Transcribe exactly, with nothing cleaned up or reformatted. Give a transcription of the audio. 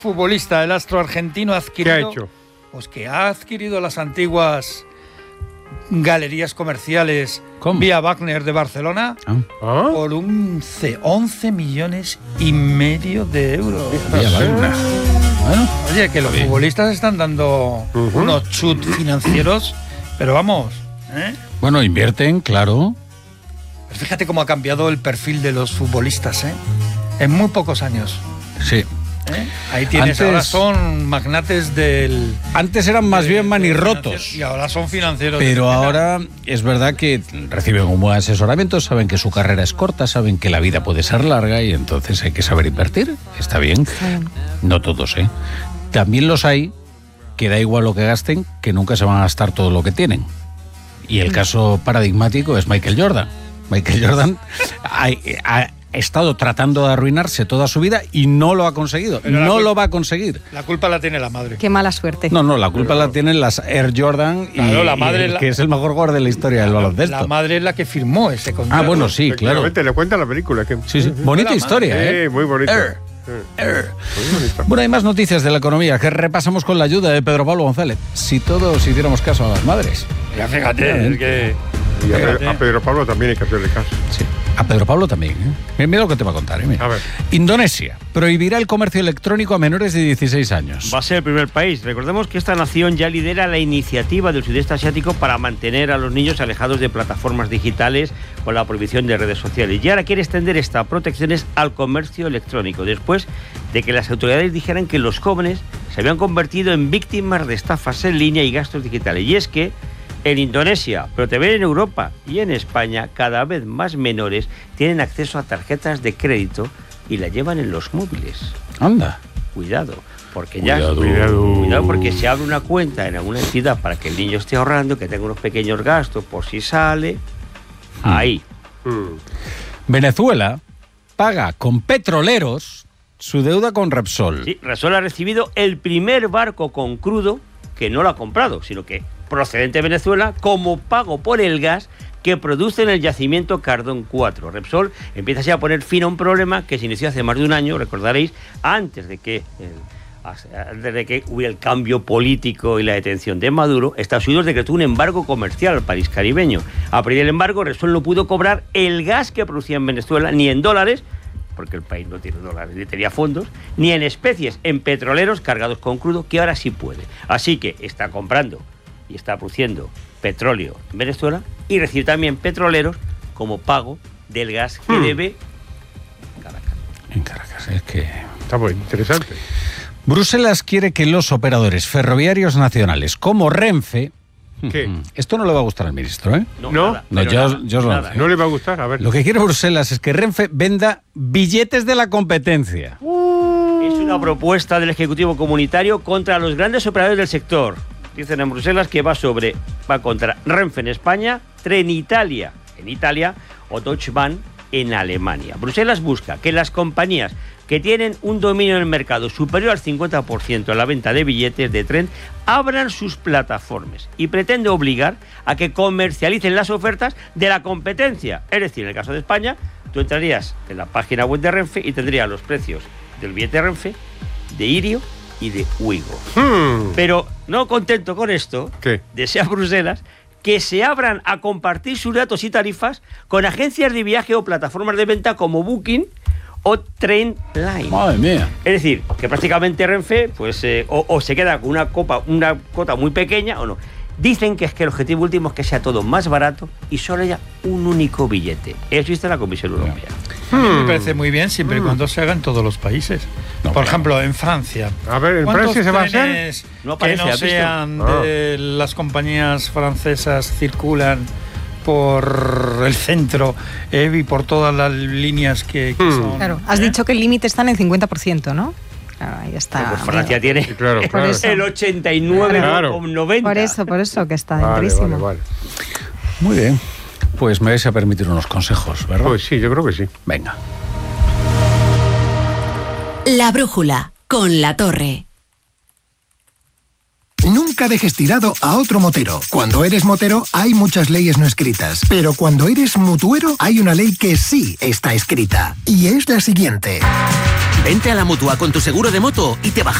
Futbolista, el astro argentino ha adquirido... ¿Qué ha hecho? Pues que ha adquirido las antiguas galerías comerciales ¿Cómo? Vía Wagner de Barcelona Ah. ¿Ah? por un C- once millones y medio de euros. Vía Wagner. Bueno, Oye, que los bien. futbolistas están dando Ujú. unos chut financieros, pero vamos, ¿eh? bueno, invierten, claro. Pero fíjate cómo ha cambiado el perfil de los futbolistas, ¿eh? En muy pocos años. Sí. ¿eh? Ahí tienes, Antes- ahora son magnates del... Antes eran más de- bien de manirrotos. financier- Y ahora son financieros. Pero de primera. ahora es verdad que reciben un buen asesoramiento, saben que su carrera es corta, saben que la vida puede ser larga y entonces hay que saber invertir. Está bien. No todos, ¿eh? También los hay que da igual lo que gasten, que nunca se van a gastar todo lo que tienen. Y el caso paradigmático es Michael Jordan. Michael Jordan ha, ha estado tratando de arruinarse toda su vida y no lo ha conseguido. Pero la No cul- lo va a conseguir. La culpa la tiene la madre. Qué mala suerte. No, no, la culpa la tienen las Air Jordan y, Claro, la madre y el la- que es el mejor jugador de la historia del baloncesto. La madre es la que firmó ese contrato. Ah, bueno, sí, claro. Efectivamente, le cuenta la película. Que... Sí, sí. Bonita la historia, Sí, ¿eh? muy bonita. Er. Sí, Er. muy bonita. Bueno, hay más noticias de la economía que repasamos con la ayuda de Pedro Pablo González. Si todos hiciéramos caso a las madres. Ya fíjate, es que... Y a, Fíjate. Pedro, a Pedro Pablo también hay que hacerle caso. Sí. A Pedro Pablo también, ¿eh? Mira, mira lo que te va a contar, ¿eh? Mira. A ver. Indonesia prohibirá el comercio electrónico a menores de dieciséis años. Va a ser el primer país. Recordemos que esta nación ya lidera la iniciativa del sudeste asiático para mantener a los niños alejados de plataformas digitales con la prohibición de redes sociales. Y ahora quiere extender estas protecciones al comercio electrónico, después de que las autoridades dijeran que los jóvenes se habían convertido en víctimas de estafas en línea y gastos digitales. Y es que en Indonesia, pero también en Europa y en España, cada vez más menores tienen acceso a tarjetas de crédito y la llevan en los móviles. Anda. Cuidado, porque ya Cuidado. Cuidado. cuidado porque se abre una cuenta en alguna entidad para que el niño esté ahorrando, que tenga unos pequeños gastos por si sale. Ahí. Mm. Venezuela paga con petroleros su deuda con Repsol. Sí, Repsol ha recibido el primer barco con crudo que no lo ha comprado, sino que procedente de Venezuela como pago por el gas que produce en el yacimiento Cardón cuatro. Repsol empieza así a poner fin a un problema que se inició hace más de un año, recordaréis, antes de que el, antes de que hubiera el cambio político y la detención de Maduro. Estados Unidos decretó un embargo comercial al país caribeño. A partir del embargo, Repsol no pudo cobrar el gas que producía en Venezuela ni en dólares, porque el país no tiene dólares ni tenía fondos, ni en especies, en petroleros cargados con crudo, que ahora sí puede. Así que está comprando y está produciendo petróleo en Venezuela y recibe también petroleros como pago del gas que Hmm. debe Caracas. En Caracas, es que... Está muy interesante. Bruselas quiere que los operadores ferroviarios nacionales como Renfe... ¿Qué? Mm, Esto no le va a gustar al ministro, ¿eh? No, No, nada, no, pero yo- nada, yo os lo nada. anuncio. ¿No le va a gustar? A ver. Lo que quiere Bruselas es que Renfe venda billetes de la competencia. Es una propuesta del Ejecutivo Comunitario contra los grandes operadores del sector. Dicen en Bruselas que va sobre va contra Renfe en España, Trenitalia en Italia o Deutsche Bahn en Alemania. Bruselas busca que las compañías que tienen un dominio en el mercado superior al cincuenta por ciento en la venta de billetes de tren abran sus plataformas y pretende obligar a que comercialicen las ofertas de la competencia. Es decir, en el caso de España, tú entrarías en la página web de Renfe y tendrías los precios del billete de Renfe, de Irio y de Ouigo. Hmm. Pero no contento con esto, ¿Qué? desea Bruselas que se abran a compartir sus datos y tarifas con agencias de viaje o plataformas de venta como Booking o Trainline. Madre mía. Es decir, que prácticamente Renfe pues eh, o, o se queda con una copa, una cota muy pequeña o no. Dicen que es que el objetivo último es que sea todo más barato y solo haya un único billete. Eso dice la Comisión Europea. A mí me Hmm. parece muy bien siempre y cuando se haga en todos los países. No, Por claro. ejemplo, en Francia. A ver, ¿en ¿Cuántos Francia se va a hacer? trenes No aparece, que no ¿has visto? sean Ah. de las compañías francesas circulan por el centro eh, y por todas las líneas que, que Hmm. son? Claro, has ¿eh? dicho que el límite está en el cincuenta por ciento, ¿no? Claro, ahí está. Pues Francia amigo. tiene Sí, claro, Por claro. eso. el ochenta y nueve Claro. con noventa. Por eso, por eso, que está Vale, entrísimo. vale, vale. Muy bien. Pues me vais a permitir unos consejos, ¿verdad? Pues sí, yo creo que sí. Venga. La brújula, con La Torre. Nunca dejes tirado a otro motero. Cuando eres motero hay muchas leyes no escritas, pero cuando eres mutuero hay una ley que sí está escrita. Y es la siguiente. Vente a la Mutua con tu seguro de moto y te bajamos